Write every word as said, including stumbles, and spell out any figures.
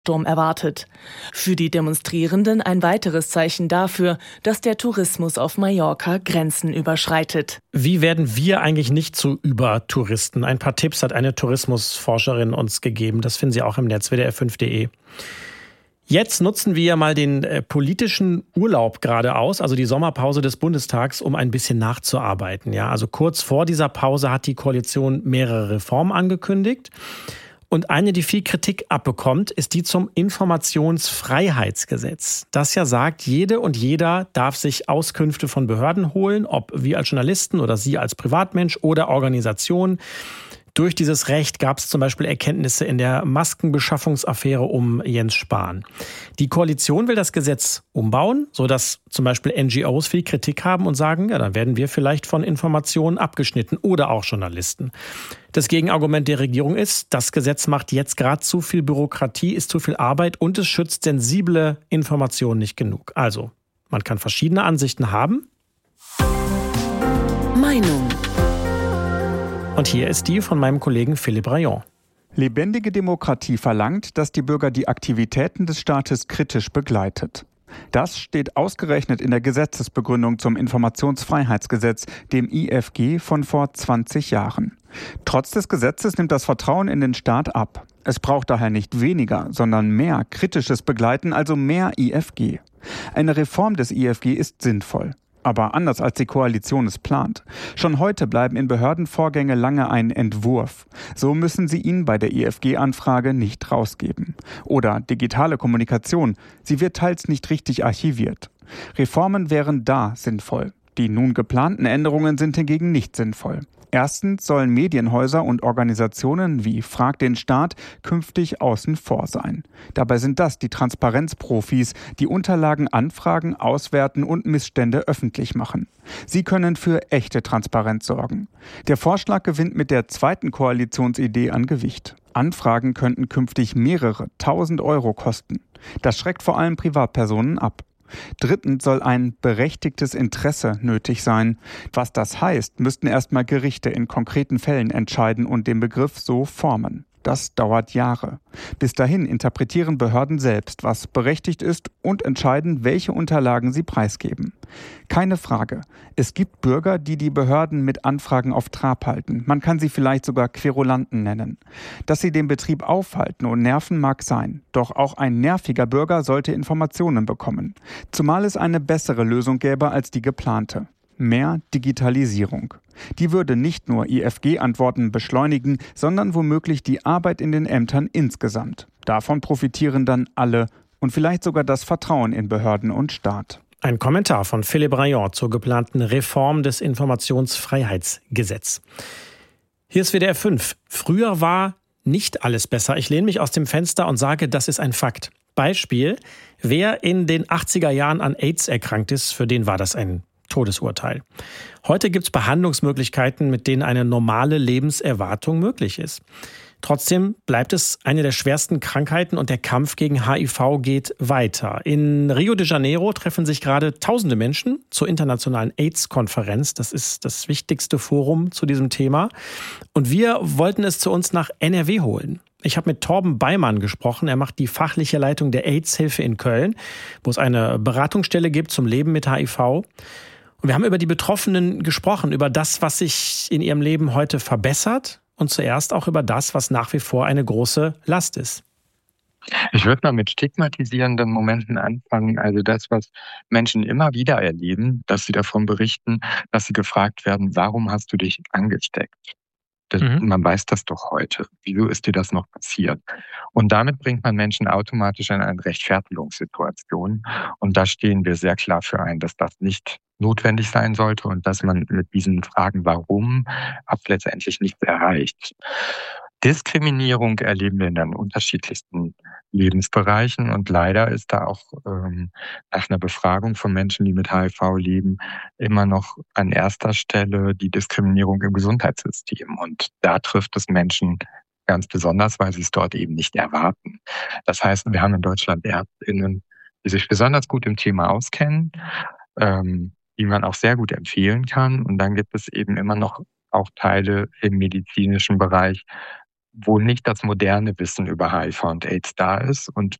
Sturm erwartet. Für die Demonstrierenden ein weiteres Zeichen dafür, dass der Tourismus auf Mallorca Grenzen überschreitet. Wie werden wir eigentlich nicht zu Übertouristen? Ein paar Tipps hat eine Tourismusforscherin uns gegeben. Das finden Sie auch im Netz, w d r fünf punkt d e. Jetzt nutzen wir mal den äh, politischen Urlaub gerade aus, also die Sommerpause des Bundestags, um ein bisschen nachzuarbeiten. Ja, also kurz vor dieser Pause hat die Koalition mehrere Reformen angekündigt. Und eine, die viel Kritik abbekommt, ist die zum Informationsfreiheitsgesetz. Das ja sagt, jede und jeder darf sich Auskünfte von Behörden holen, ob wir als Journalisten oder Sie als Privatmensch oder Organisation. Durch dieses Recht gab es zum Beispiel Erkenntnisse in der Maskenbeschaffungsaffäre um Jens Spahn. Die Koalition will das Gesetz umbauen, sodass zum Beispiel N G Os viel Kritik haben und sagen, ja, dann werden wir vielleicht von Informationen abgeschnitten oder auch Journalisten. Das Gegenargument der Regierung ist, das Gesetz macht jetzt gerade zu viel Bürokratie, ist zu viel Arbeit und es schützt sensible Informationen nicht genug. Also, man kann verschiedene Ansichten haben. Meinung. Und hier ist die von meinem Kollegen Philipp Rayon. Lebendige Demokratie verlangt, dass die Bürger die Aktivitäten des Staates kritisch begleitet. Das steht ausgerechnet in der Gesetzesbegründung zum Informationsfreiheitsgesetz, dem I F G von vor zwanzig Jahren. Trotz des Gesetzes nimmt das Vertrauen in den Staat ab. Es braucht daher nicht weniger, sondern mehr kritisches Begleiten, also mehr I F G. Eine Reform des I F G ist sinnvoll. Aber anders als die Koalition es plant. Schon heute bleiben in Behörden Vorgänge lange ein Entwurf. So müssen sie ihn bei der I F G-Anfrage nicht rausgeben. Oder digitale Kommunikation. Sie wird teils nicht richtig archiviert. Reformen wären da sinnvoll. Die nun geplanten Änderungen sind hingegen nicht sinnvoll. Erstens sollen Medienhäuser und Organisationen wie Frag den Staat künftig außen vor sein. Dabei sind das die Transparenzprofis, die Unterlagen anfragen, auswerten und Missstände öffentlich machen. Sie können für echte Transparenz sorgen. Der Vorschlag gewinnt mit der zweiten Koalitionsidee an Gewicht. Anfragen könnten künftig mehrere tausend Euro kosten. Das schreckt vor allem Privatpersonen ab. Drittens soll ein berechtigtes Interesse nötig sein. Was das heißt, müssten erstmal Gerichte in konkreten Fällen entscheiden und den Begriff so formen. Das dauert Jahre. Bis dahin interpretieren Behörden selbst, was berechtigt ist und entscheiden, welche Unterlagen sie preisgeben. Keine Frage. Es gibt Bürger, die die Behörden mit Anfragen auf Trab halten. Man kann sie vielleicht sogar Querulanten nennen. Dass sie den Betrieb aufhalten und nerven mag sein. Doch auch ein nerviger Bürger sollte Informationen bekommen. Zumal es eine bessere Lösung gäbe als die geplante. Mehr Digitalisierung. Die würde nicht nur I F G-Antworten beschleunigen, sondern womöglich die Arbeit in den Ämtern insgesamt. Davon profitieren dann alle und vielleicht sogar das Vertrauen in Behörden und Staat. Ein Kommentar von Philipp Rayon zur geplanten Reform des Informationsfreiheitsgesetzes. Hier ist W D R fünf. Früher war nicht alles besser. Ich lehne mich aus dem Fenster und sage, das ist ein Fakt. Beispiel, wer in den achtziger Jahren an AIDS erkrankt ist, für den war das ein Todesurteil. Heute gibt es Behandlungsmöglichkeiten, mit denen eine normale Lebenserwartung möglich ist. Trotzdem bleibt es eine der schwersten Krankheiten und der Kampf gegen H I V geht weiter. In Rio de Janeiro treffen sich gerade tausende Menschen zur internationalen AIDS-Konferenz. Das ist das wichtigste Forum zu diesem Thema. Und wir wollten es zu uns nach N R W holen. Ich habe mit Torben Beimann gesprochen. Er macht die fachliche Leitung der AIDS-Hilfe in Köln, wo es eine Beratungsstelle gibt zum Leben mit H I V. Und wir haben über die Betroffenen gesprochen, über das, was sich in ihrem Leben heute verbessert und zuerst auch über das, was nach wie vor eine große Last ist. Ich würde mal mit stigmatisierenden Momenten anfangen. Also das, was Menschen immer wieder erleben, dass sie davon berichten, dass sie gefragt werden, warum hast du dich angesteckt? Das, mhm. Man weiß das doch heute. Wieso ist dir das noch passiert? Und damit bringt man Menschen automatisch in eine Rechtfertigungssituation. Und da stehen wir sehr klar für ein, dass das nicht notwendig sein sollte und dass man mit diesen Fragen warum ab letztendlich nichts erreicht. Diskriminierung erleben wir in den unterschiedlichsten Lebensbereichen und leider ist da auch ähm, nach einer Befragung von Menschen, die mit H I V leben, immer noch an erster Stelle die Diskriminierung im Gesundheitssystem. Und da trifft es Menschen ganz besonders, weil sie es dort eben nicht erwarten. Das heißt, wir haben in Deutschland ÄrztInnen, die sich besonders gut im Thema auskennen, ähm, die man auch sehr gut empfehlen kann. Und dann gibt es eben immer noch auch Teile im medizinischen Bereich, wo nicht das moderne Wissen über H I V und AIDS da ist und